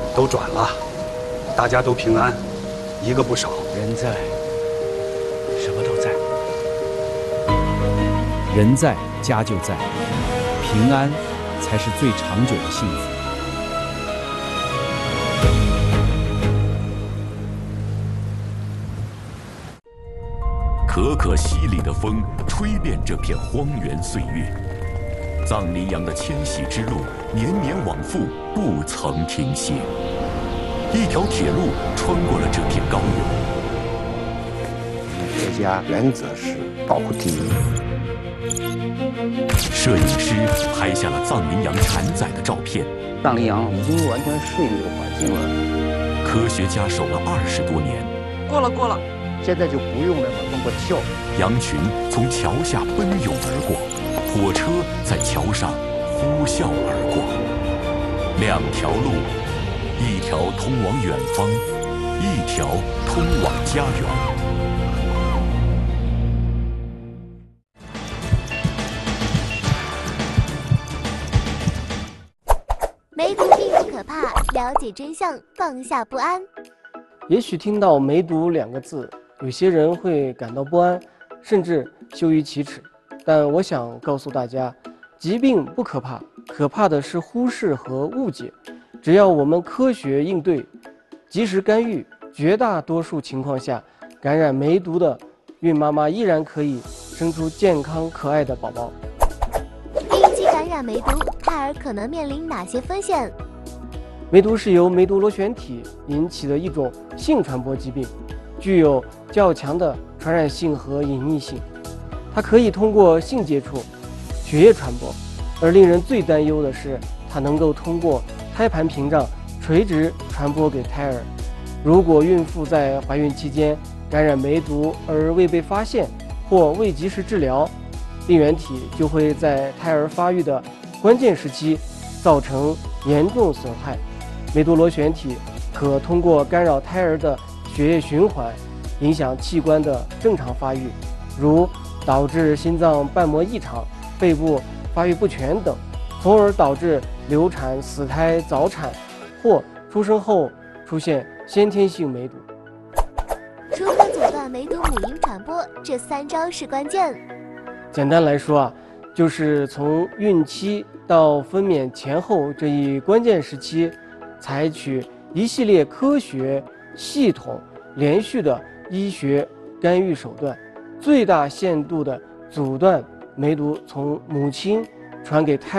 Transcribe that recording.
都转了，大家都平安，一个不少。 人在，什么都在。 人在家就在，平安才是最长久的幸福。 可可西里的风吹遍这片荒原岁月，藏羚羊的迁徙之路年年往复，不曾停歇。一条铁路穿过了这片高原。 国家原则是保护第一。 摄影师拍下了藏羚羊产崽的照片。 藏羚羊已经完全适应这个环境了。 科学家守了20多年。 过了。 现在就不用那么通过跳。 羊群从桥下奔涌而过，火车在桥上呼啸而过。2条路，一条通往远方，一条通往家园。 梅毒并不可怕，了解真相，放下不安。 也许听到梅毒2个字，有些人会感到不安，甚至羞于启齿。但我想告诉大家，疾病不可怕，可怕的是忽视和误解。只要我们科学应对，及时干预，绝大多数情况下，感染梅毒的孕妈妈依然可以生出健康可爱的宝宝。 孕期感染梅毒，胎儿可能面临哪些风险？ 梅毒是由梅毒螺旋体引起的一种性传播疾病，具有较强的传染性和隐匿性。它可以通过性接触、血液传播，而令人最担忧的是，它能够通过胎盘屏障垂直传播给胎儿。如果孕妇在怀孕期间感染梅毒而未被发现或未及时治疗，病原体就会在胎儿发育的关键时期造成严重损害。梅毒螺旋体可通过干扰胎儿的血液循环，影响器官的正常发育，如导致心脏瓣膜异常、肺部发育不全等，从而导致流产、死胎、早产或出生后出现先天性梅毒。 如何阻断梅毒母婴传播？这3招是关键。 简单来说啊，就是从孕期到分娩前后这一关键时期，采取一系列科学、系统、连续的医学干预手段，最大限度地阻断梅毒从母亲传给胎儿。